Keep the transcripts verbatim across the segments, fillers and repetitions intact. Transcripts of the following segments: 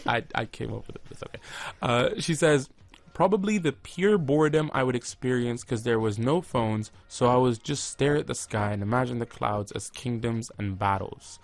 I, I came up with it. It's okay. Uh, she says, probably the pure boredom I would experience because there was no phones, so I was just stare at the sky and imagine the clouds as kingdoms and battles.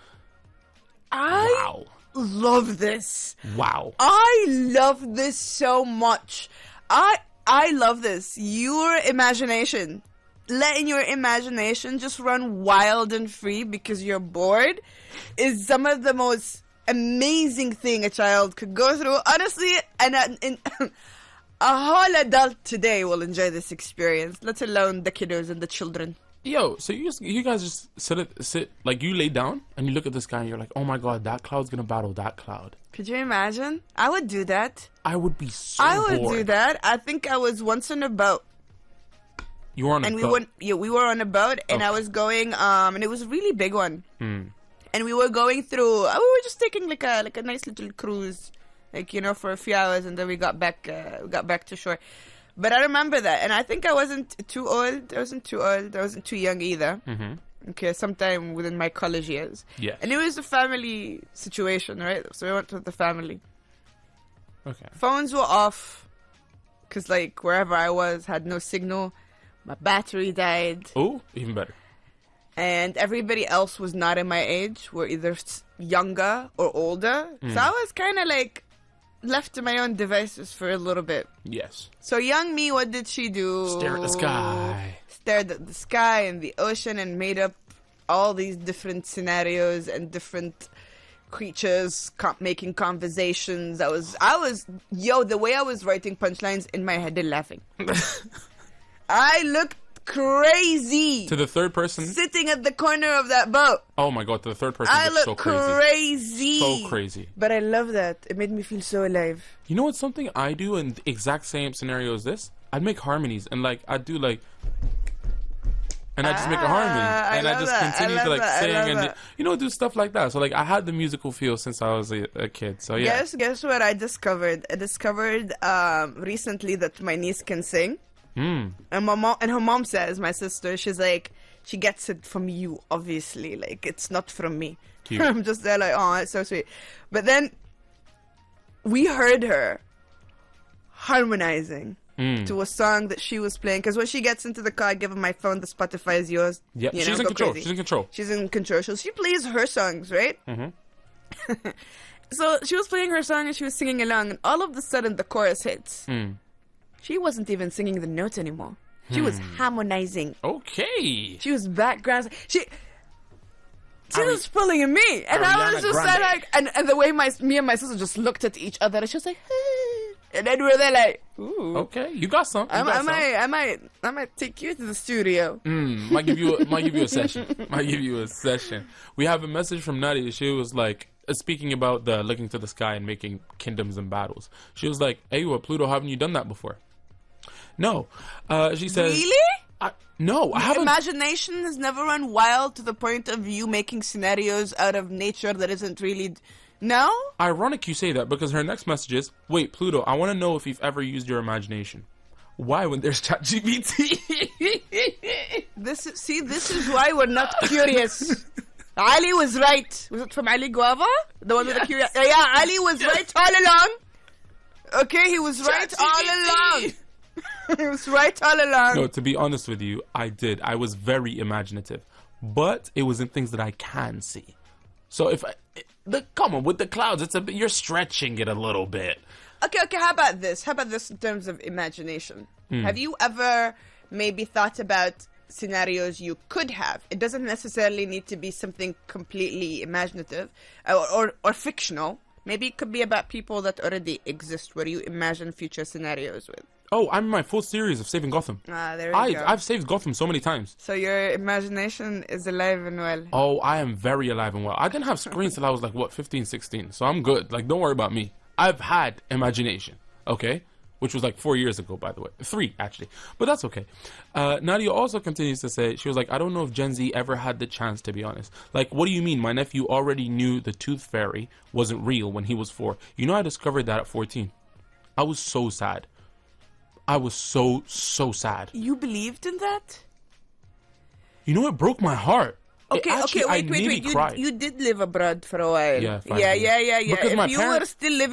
I wow. love this. Wow. I love this so much. I I love this. Your imagination. Letting your imagination just run wild and free because you're bored is some of the most amazing thing a child could go through. Honestly, and uh, in, a whole adult today will enjoy this experience, let alone the kiddos and the children. Yo, so you just, you guys just sit at, sit like you lay down and you look at the sky and you're like, oh my god, that cloud's gonna battle that cloud. Could you imagine? I would do that. I would be so I would bored. do that. I think I was once on a boat. You were on a and boat. we went, yeah, we were on a boat, and okay. I was going, um, and it was a really big one. Hmm. And we were going through. Uh, we were just taking like a like a nice little cruise, like you know, for a few hours, and then we got back. Uh, we got back to shore. But I remember that, and I think I wasn't too old. I wasn't too old. I wasn't too young either. Mm-hmm. Okay, sometime within my college years. Yeah. And it was a family situation, right? So we went with the family. Okay. Phones were off, cause like wherever I was had no signal. My battery died. Oh, even better. And everybody else was not in my age, were either younger or older. Mm. So I was kind of like left to my own devices for a little bit. Yes. So young me, what did she do? Stare at the sky. Stared at the sky and the ocean and made up all these different scenarios and different creatures com- making conversations. I was, I was, yo, the way I was writing punchlines in my head and laughing. I looked crazy. To the third person? Sitting at the corner of that boat. Oh my god, to the third person I looked look so crazy. crazy. So crazy. But I love that. It made me feel so alive. You know what's something I do in the exact same scenario as this? I'd make harmonies and like I'd do like and I just make a harmony Ah, I and I, love just that. continue I to love like that. I sing love and that. you know do stuff like that. So like I had the musical feel since I was a, a kid. So yeah. Guess guess what I discovered? I discovered um, recently that my niece can sing. Mm. And my mom and her mom says, my sister, she's like, she gets it from you, obviously. Like it's not from me. Cute. I'm just there like, oh, it's so sweet. But then we heard her harmonizing Mm. to a song that she was playing. Because when she gets into the car, I give her my phone. The Spotify is yours. Yeah, you she's know, in go control. crazy. She's in control. She's in control. So she plays her songs, right? Mm-hmm. So she was playing her song and she was singing along, and all of a sudden the chorus hits. Mm. She wasn't even singing the notes anymore. She was Hmm. harmonizing. Okay. She was background. She she Ari- was pulling at me, and I Ariana was just Grande. like, and, and the way my me and my sister just looked at each other, and she was like, and then we were there like, ooh, Okay, you got some. You I, got I some. might, I might, I might take you to the studio. Mm, might give you a, might give you a session. Might give you a session. We have a message from Nadia. She was like uh, speaking about the looking to the sky and making kingdoms and battles. She was like, "Hey, what Pluto? Haven't you done that before?" No. Uh, she says, Really? I, "No, I haven't." Imagination has never run wild to the point of you making scenarios out of nature that isn't really. No? Ironic you say that because her next message is, "Wait, Pluto, I want to know if you've ever used your imagination. Why when there's ChatGPT?" This is, see, this is why we're not curious. Ali was right. Was it from Ali Guava? The one with the curious. Yeah, Ali was right all along. Okay, he was right all along. He was right all along. No, to be honest with you, I did. I was very imaginative, but it was in things that I can see. So if I, the come on with the clouds, it's a bit, you're stretching it a little bit. Okay, okay, how about this? How about this in terms of imagination? Have you ever maybe thought about scenarios you could have? It doesn't necessarily need to be something completely imaginative or, or, or fictional. Maybe it could be about people that already exist where you imagine future scenarios with. Oh, I'm in my full series of saving Gotham. Ah, there you I've, go. I've saved Gotham so many times. So your imagination is alive and well. Oh, I am very alive and well. I didn't have screens till I was like, what, fifteen, sixteen. So I'm good. Like, don't worry about me. I've had imagination, okay? Which was like four years ago, by the way. Three, actually. But that's okay. Uh, Nadia also continues to say, she was like, I don't know if Gen Z ever had the chance, to be honest. Like, what do you mean? My nephew already knew the tooth fairy wasn't real when he was four. You know, I discovered that at fourteen. I was so sad. I was so, so sad. You believed in that? You know, it broke my heart. It Okay, actually, okay, wait, I wait, nearly wait. You, cried. you did live abroad for a while. Yeah, five yeah, years. yeah, yeah, yeah. Because if my you parents- were still living